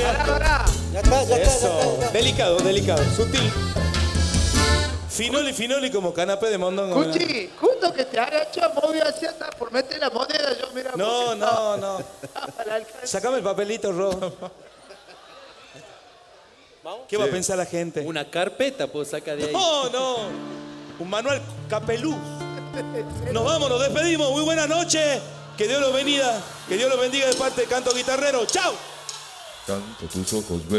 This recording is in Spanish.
Ya está, ya Eso. está. Delicado, delicado, sutil. Finoli, finoli como canapé de mondongo. Cuchi, justo que te agacha, movió hacia atrás por meter la moneda, yo mira. No, no, no. Al alcance. Sacame el papelito, Ro. ¿Qué va a pensar la gente? Una carpeta puedo sacar de ahí. No, no. Un manual capelú. Nos vamos, nos despedimos. Muy buenas noches. Que Dios los bendiga. Que Dios los bendiga de parte de Canto Guitarrero. ¡Chao! Canto tus ojos